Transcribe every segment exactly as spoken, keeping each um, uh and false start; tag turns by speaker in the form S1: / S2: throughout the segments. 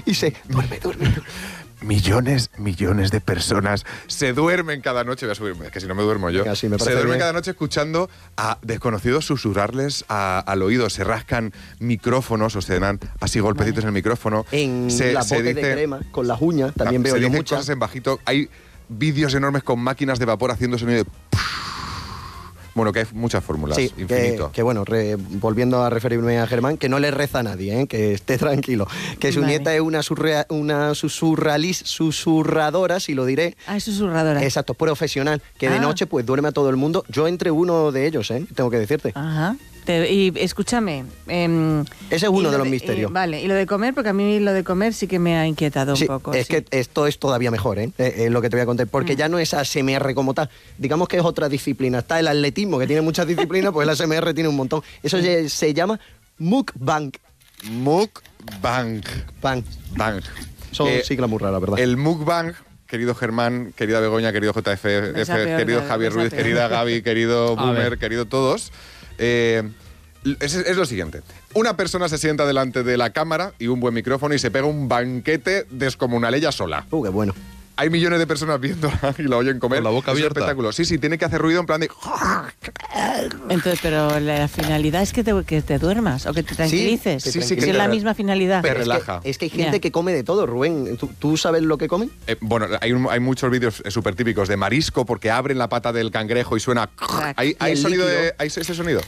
S1: dice, duerme, duerme, duerme.
S2: Millones, millones de personas se duermen cada noche. Voy a subirme, es que si no me duermo yo.
S1: Venga, sí, me
S2: se duermen
S1: bien.
S2: cada noche escuchando a desconocidos susurrarles a, al oído. Se rascan micrófonos o se dan así golpecitos vale. en el micrófono.
S1: En
S2: se,
S1: la
S2: se
S1: bote
S2: dice,
S1: de crema, con las uñas, también
S2: no,
S1: veo
S2: se
S1: yo
S2: dicen
S1: muchas.
S2: cosas en bajito. Hay vídeos enormes con máquinas de vapor haciendo sonido de... Bueno, que hay muchas fórmulas,
S1: sí,
S2: infinito.
S1: Que, que bueno, re, volviendo a referirme a Germán, que no le reza a nadie, ¿eh? Que esté tranquilo. Que su vale. nieta es una, surrea, una susurralis, susurradora, si lo diré.
S3: Ah, es susurradora.
S1: Exacto, profesional, que
S3: ah.
S1: de noche pues duerme a todo el mundo. Yo entre uno de ellos, ¿eh? Tengo que decirte.
S3: Ajá. Te, y escúchame. Eh,
S1: Ese es uno de los
S3: de,
S1: misterios.
S3: Eh, vale, y lo de comer, porque a mí lo de comer sí que me ha inquietado
S1: sí,
S3: un poco.
S1: Es
S3: sí.
S1: que esto es todavía mejor, ¿eh? Es, es lo que te voy a contar, porque mm. ya no es A S M R como tal. Digamos que es otra disciplina. Está el atletismo, que tiene muchas disciplinas, pues el A S M R tiene un montón. Eso mm. se, se llama mukbang.
S2: Mukbang.
S1: Bang.
S2: Bang.
S1: Son
S2: eh,
S1: siglas muy raras, ¿verdad?
S2: El mukbang, querido Germán, querida Begoña, querido J F, F, peor, querido Javier Ruiz, peor. querida Gaby, querido Boomer, querido todos... Eh, Es, es lo siguiente. Una persona se sienta delante de la cámara y un buen micrófono y se pega un banquete descomunal ella sola.
S1: Uh, qué bueno.
S2: Hay millones de personas viéndola y la oyen comer.
S4: Con la boca
S2: es
S4: abierta.
S2: Un espectáculo. Sí, sí, tiene que hacer ruido en plan de...
S3: Entonces, pero la finalidad es que te, que te duermas o que te tranquilices.
S2: Sí, sí, sí,
S3: es
S2: que
S3: la
S2: te,
S3: misma finalidad.
S2: Te
S1: pero
S2: relaja.
S1: Es que, es que hay gente
S3: yeah.
S1: que come de todo, Rubén. ¿Tú, tú sabes lo que comen?
S2: Eh, bueno, hay, un, hay muchos vídeos eh, súper típicos de marisco porque abren la pata del cangrejo y suena... ¿Hay, hay, sonido de, ¿Hay ese sonido?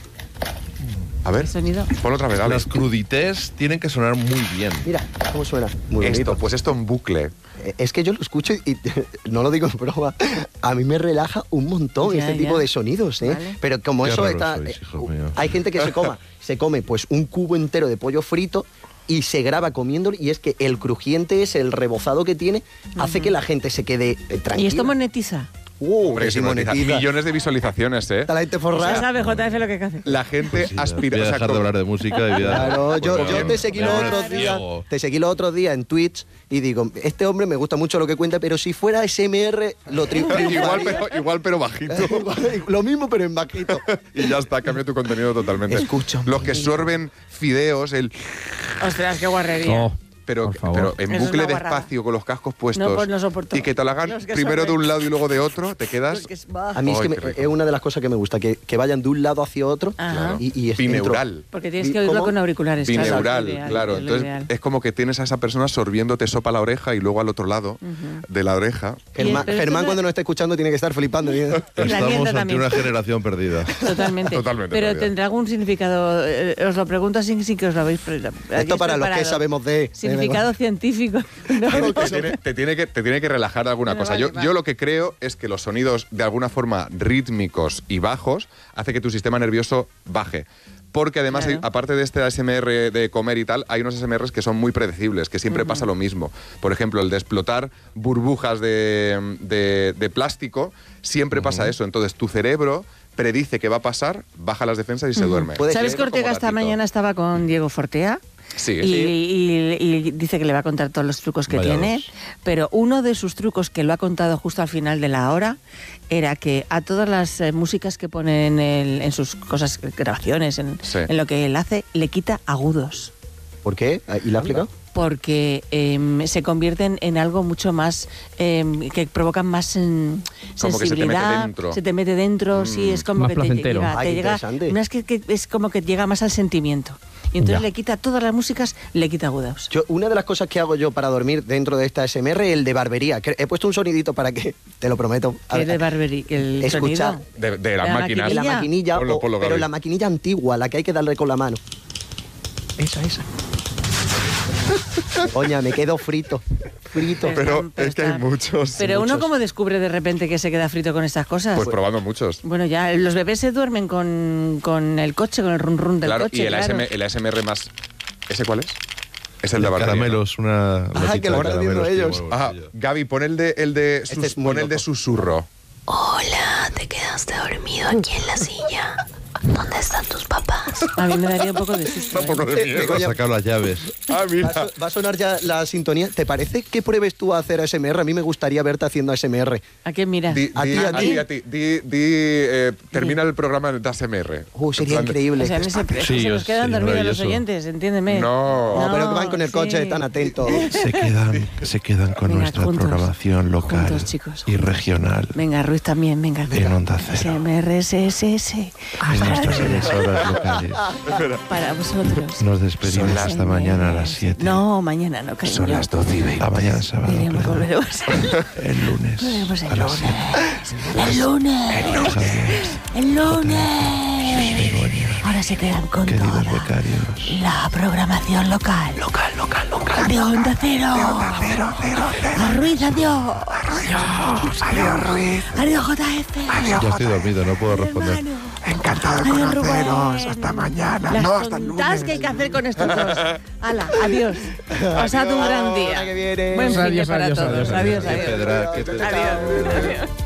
S2: A ver,
S3: sonido.
S2: ponlo otra vez, dale.
S4: Las crudités tienen que sonar muy bien.
S1: Mira, cómo suena. Muy
S2: esto,
S1: bonito.
S2: pues esto en bucle.
S1: Es que yo lo escucho y, y no lo digo en broma. A mí me relaja un montón
S3: ya,
S1: este
S3: ya.
S1: tipo de sonidos, ¿eh?
S3: Vale.
S1: Pero como
S4: Qué
S1: eso
S4: raro
S1: está...
S4: sois, hijo mío.
S1: Hay gente que se coma, se come pues un cubo entero de pollo frito y se graba comiéndolo y es que el crujiente es el rebozado que tiene, hace uh-huh. que la gente se quede eh, tranquila.
S3: ¿Y esto monetiza?
S1: Uh,
S2: Hombre,
S1: que
S2: si
S1: si
S2: monetiza.
S1: monetiza.
S2: Millones de visualizaciones, ¿eh?
S1: Está la gente forrada.
S3: Ya sabe J F lo que hace.
S2: La gente
S4: Pues sí,
S2: aspira...
S4: voy a
S2: o sea,
S4: dejar de hablar de música y voy a...
S1: Claro, yo,
S4: Pues
S1: yo
S4: bien,
S1: te seguí
S4: me
S1: los
S4: pones
S1: otros días,
S4: ciego.
S1: te seguí los otros días en Twitch y digo, este hombre me gusta mucho lo que cuenta, pero si fuera A S M R lo triunfaría.
S2: igual, pero, igual pero bajito.
S1: Lo mismo pero en bajito.
S2: Y ya está, cambia tu contenido totalmente.
S1: Escucha.
S2: Los que sorben fideos, el...
S3: Ostras, qué guarrería.
S4: No,
S2: Pero,
S4: por favor.
S2: pero en
S3: Eso es
S2: bucle
S3: una guarrada.
S2: despacio, con los cascos puestos.
S3: No, pues no soporto.
S2: Y que te lo hagan
S3: Los que
S2: primero
S3: sorben.
S2: de un lado y luego de otro, te quedas...
S3: Porque es bajo.
S1: A mí es,
S2: Ay,
S1: que
S2: qué
S1: me-
S2: rico.
S1: es una de las cosas que me gusta, que, que vayan de un lado hacia otro
S3: Ajá.
S1: y, y es
S2: bineural.
S3: Porque tienes que oírlo
S1: ¿Cómo?
S3: con auriculares. claro,
S2: Bineural,
S3: es lo ideal,
S2: claro.
S3: es lo
S2: Entonces
S3: ideal.
S2: es como que tienes a esa persona sorbiéndote sopa la oreja y luego al otro lado
S3: Ujú.
S2: de la oreja.
S1: Germán,
S3: Pero esto
S1: Germán
S3: no-
S1: cuando nos esté escuchando tiene que estar flipando. ¿eh?
S3: La
S4: Estamos
S3: nieta
S4: ante
S3: también.
S4: una generación perdida.
S3: Totalmente.
S2: Totalmente,
S3: Pero
S2: realidad.
S3: tendrá algún significado. eh, os lo pregunto sin, sin que os lo habéis.
S1: Esto para los que sabemos de...
S3: Significado científico. No,
S2: te, tiene, te, tiene que, te tiene que relajar alguna
S3: Bueno,
S2: cosa.
S3: vale,
S2: yo,
S3: vale.
S2: yo lo que creo es que los sonidos de alguna forma rítmicos y bajos hace que tu sistema nervioso baje. Porque además,
S3: Claro.
S2: hay- aparte de este A S M R de comer y tal, hay unos A S M Rs que son muy predecibles, que siempre uh-huh. pasa lo mismo. Por ejemplo, el de explotar burbujas de, de, de plástico, siempre uh-huh. pasa eso. Entonces, tu cerebro predice que va a pasar, baja las defensas y uh-huh. se duerme.
S1: Puede
S3: ¿Sabes
S1: ser,
S3: que Ortega
S2: como
S3: esta
S2: gatito.
S3: mañana estaba con Diego Fortea?
S2: Sí,
S3: Y,
S2: sí.
S3: y- y dice que le va a contar todos los trucos que
S4: Vaya
S3: tiene,
S4: dos.
S3: pero uno de sus trucos que lo ha contado justo al final de la hora era que a todas las eh, músicas que pone en, el- en sus cosas, grabaciones, en,
S2: Sí.
S3: en lo que él hace, le quita agudos.
S1: ¿Por qué? ¿Y lo ha explicado?
S3: Porque em, se convierten en algo mucho más em, que provocan más em,
S2: Como que se te mete
S3: sensibilidad,
S2: dentro.
S3: se te mete dentro,
S2: Mm.
S3: sí, es como
S5: Más
S3: que te
S5: placentero.
S3: llega,
S1: Ay,
S3: te
S1: qué
S3: llega
S1: interesante.
S3: no es que, que es como que llega más al sentimiento. Y entonces
S5: Ya.
S3: le quita todas las músicas, le quita agudos.
S1: Yo, una de las cosas que hago yo para dormir dentro de esta A S M R es el de barbería. Que He puesto un sonidito para que, te lo prometo. a
S3: Que
S1: ver,
S3: de Barbery, que el
S1: escuchar.
S3: sonido.
S2: De, de las
S3: La
S2: máquinas.
S1: de la
S3: maquinilla.
S1: maquinilla,
S2: Ponlo,
S1: o-
S2: ponlo,
S1: pero
S2: Gaby.
S1: la maquinilla antigua, la que hay que darle con la mano. Esa, esa. Coña, me quedo frito. Frito.
S2: Pero
S3: están- pero
S2: es que hay
S3: están-
S2: muchos.
S3: Pero uno
S1: muchos.
S3: como descubre de repente que se queda frito con estas cosas.
S2: Pues probando muchos.
S3: Bueno, ya, los bebés se duermen con, con el coche, con el run run del
S2: Claro,
S3: coche.
S2: y el,
S3: claro.
S2: A S M, el A S M R más... ¿Ese cuál es? Es el de
S4: El
S2: barbería, ¿no?
S4: caramelos, una...
S1: Ah,
S4: latita
S1: que lo
S4: de
S1: están haciendo
S4: caramelos, tío,
S1: ellos.
S4: bueno,
S2: Ah,
S4: bolsillo.
S2: Gaby, pon el de, el de,
S1: Este
S2: sus-
S1: es muy
S2: pon el de
S1: loco.
S2: susurro.
S6: Hola, te quedaste dormido aquí en la silla.
S3: ¿Dónde están tus papás? A mí me daría un poco de susto.
S2: Un poco de
S1: Eh,
S2: miedo.
S1: Begoña,
S4: Ha sacado las llaves.
S2: Ah,
S1: Va
S2: mira.
S1: a, so- va a sonar ya la sintonía. ¿Te parece que pruebes tú a hacer A S M R? A mí me gustaría verte haciendo A S M R.
S3: ¿A quién miras?
S2: Di,
S1: A
S2: di-
S1: ti, a
S2: a
S1: ti.
S2: ti, a ti. Di, di, eh, termina el programa de A S M R.
S1: Uh, sería
S2: En plan de-
S1: increíble.
S3: O sea, en ese, es que
S4: Sí,
S3: se
S4: yo
S3: nos quedan
S4: sí,
S3: dormidos los
S4: maravilloso.
S3: oyentes, entiéndeme.
S2: No.
S1: No, pero que van con el coche,
S3: sí.
S1: están atentos.
S4: Se quedan, se quedan con
S3: Venga,
S4: nuestra
S3: juntos.
S4: programación local
S3: Juntos, chicos,
S4: y
S3: juntos.
S4: regional
S3: Venga, Ruiz también, venga.
S4: en Onda Cero,
S3: S M R S S S.
S4: en nuestras emisoras locales.
S3: Para vosotros.
S4: Nos despedimos
S3: Son
S4: hasta
S3: las
S4: mañana a las siete.
S3: No, mañana no, cariño.
S4: Son las doce y veinte. A mañana sábado.
S3: Iremos,
S4: perdón.
S3: volveremos.
S4: El lunes.
S3: Volveremos
S4: a
S3: el
S4: las
S3: lunes.
S4: siete.
S3: El lunes.
S4: Javier,
S3: El lunes.
S4: Begoña,
S3: Ahora se quedan con
S4: queridos
S3: toda
S4: becarios.
S3: la programación local. Local, local, local. De Onda Cero. De Onda Cero, cero, cero. A Ruiz, adiós. Adiós. Adiós, Ruiz. Adiós, J F.
S4: Ya estoy dormido, no puedo responder.
S3: Encantado de conoceros. Hasta mañana. Las no, hasta el lunes. Que hay que hacer con estos dos. Hala, adiós. Pasad un gran día.
S1: Hasta que viene.
S3: Buen fin de
S5: Adiós,
S3: para
S5: adiós,
S3: todos.
S5: adiós,
S3: Adiós,
S4: Qué
S3: adiós.
S4: pedra, qué pedra.
S3: Adiós. Adiós.